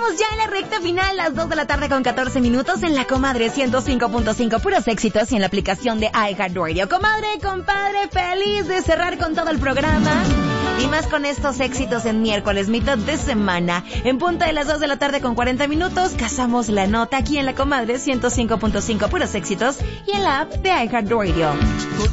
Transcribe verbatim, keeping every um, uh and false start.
ya en la recta final, las dos de la tarde con catorce minutos en la Comadre ciento cinco punto cinco, puros éxitos y en la aplicación de iHeartRadio. Comadre, compadre, feliz de cerrar con todo el programa. Y más con estos éxitos en miércoles, mitad de semana. En punta de las dos de la tarde con cuarenta minutos, cazamos la nota aquí en la Comadre ciento cinco punto cinco, puros éxitos y en la app de iHeartRadio.